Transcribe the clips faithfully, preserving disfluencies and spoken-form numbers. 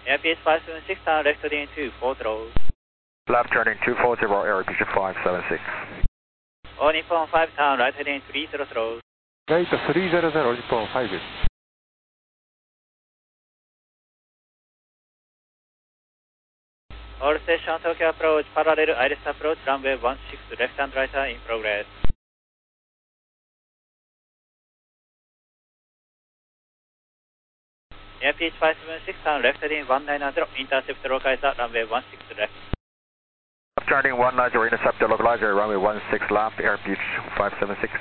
Airbus five seven six, turn left heading two four zero. Left turning two four zero, Airbus five seven six. All Nippon five, turn right heading three zero zero. Right three zero zero, Nippon five. All station Tokyo approach, parallel Iris approach, runway one six, left and right in progress. Airbus five seven six, turn left heading one nine zero, intercept localizer, runway one six left. Left turning one nine zero, intercept localizer, runway one six left, Airbus five seven six.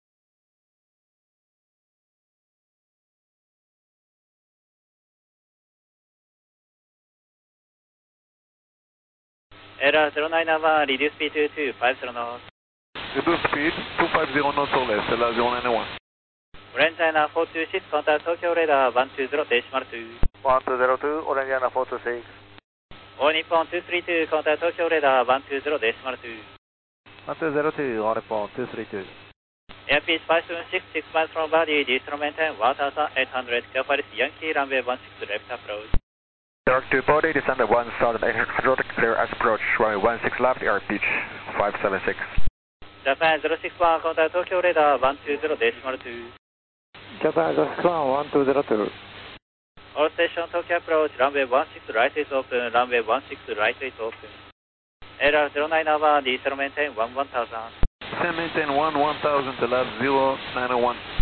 Error zero nine one, reduce speed to two five zero knots. Reduce speed two five zero knots or less, L R zero nine one. Orange China four two six, contact Tokyo radar one two zero, decimal two. one two zero two, Orange China four two six. All Nippon two three two, contact Tokyo radar one two zero, decimal two. one two zero two, All Nippon two three two. Airbus five seven six, six miles from body, distance maintain one thousand eight hundred, Paris Yankee, runway one six left approach. Direct to body, descend at one thousand eight hundred, clear as approach, runway one six left, Airbus five seven six. Japan zero six one, contact Tokyo radar one two zero, decimal two. Japan zero six one, one two zero two. All station Tokyo approach, runway one six right is open, runway one six right is open. Error zero nine one, descend maintain one one thousand. Descend maintain one one thousand, L R zero nine one.